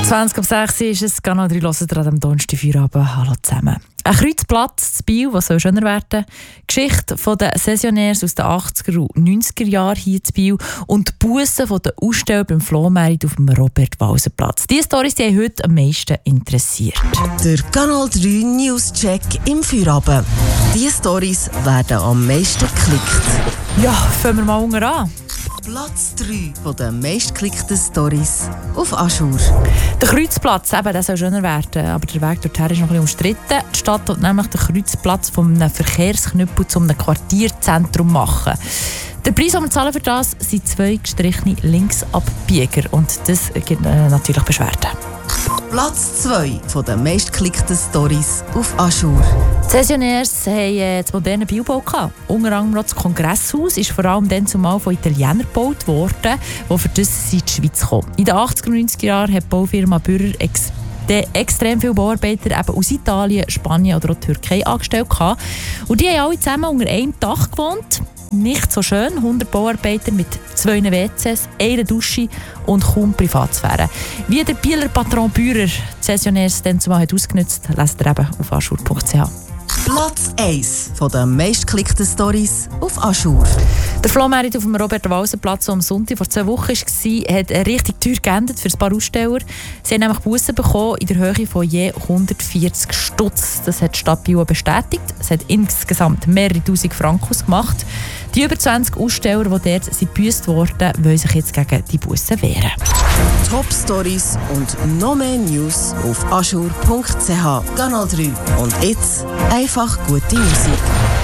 5:20 ist es. Kanal 3 hören ihr an dem Donnerstag Feierabend. Hallo zusammen. Ein Kreuzplatz zu Biel, was soll schöner werden? Geschichte der Saisonärs aus den 80er und 90er Jahren hier zu Biel und die Bussen der Aussteller beim Flohmarkt auf dem Robert-Walser-Platz. Diese Storys haben heute am meisten interessiert. Der Kanal 3 News-Check im Feierabend. Diese Storys werden am meisten geklickt. Ja, fangen wir mal unten an. Platz 3 der meistgeklickten Storys auf Aschur. Der Kreuzplatz, der soll schöner werden, aber der Weg dorthin ist noch ein bisschen umstritten. Die Stadt will nämlich den Kreuzplatz von einem Verkehrsknüppel zu einem Quartierzentrum machen. Der Preis, den wir zahlen für das, sind 2 gestrichene Linksabbieger und das gibt natürlich Beschwerden. Platz 2 der meistgeklickten Storys auf Aschur. Die Saisonärs haben das moderne Biobau gehabt. Unter anderem das Kongresshaus ist vor allem dann zumal von Italienern gebaut worden, die für das in die Schweiz kommen. In den 80er und 90er Jahren hat die Baufirma Bührer extrem viele Bauarbeiter eben aus Italien, Spanien oder auch Türkei angestellt gehabt. Und die haben alle zusammen unter einem Dach gewohnt. Nicht so schön, 100 Bauarbeiter mit 2 WCs, 1 Dusche und kaum Privatsphäre. Wie der Bieler Patron Bührer die Saisonärs dann zumal hat ausgenutzt, lest ihr eben auf aschur.ch. Platz 1 der meistgeklickten Storys auf Aschur. Der Flohmarkt auf dem Robert-Walser-Platz, der am Sonntag vor 2 Wochen war, hat richtig teuer geendet für ein paar Aussteller. Sie haben nämlich Bussen bekommen in der Höhe von je 140 Stutz. Das hat die Stadt Biel bestätigt. Es hat insgesamt mehrere tausend Franken ausgemacht. Die über 20 Aussteller, die dort gebüsst wurden, wollen sich jetzt gegen die Bussen wehren. Top-Stories und noch mehr News auf aschur.ch. Kanal 3. Und jetzt einfach gute Musik.